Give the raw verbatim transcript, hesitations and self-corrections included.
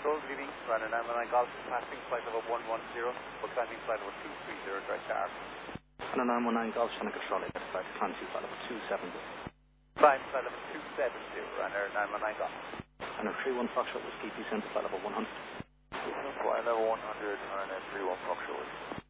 Control, good evening. Runner nine one nine Golf, passing flight level one one zero, but passing flight level two three zero, direct to Arm. Runner nine one nine Golf, Sonic Control, flight climb two flight level two seven zero. Climb flight level two seven zero, runner nine one nine Golf. Runner three one Foxtrot, Whiskey, descend to flight level one hundred. Flight level one hundred, runner three one Foxtrot.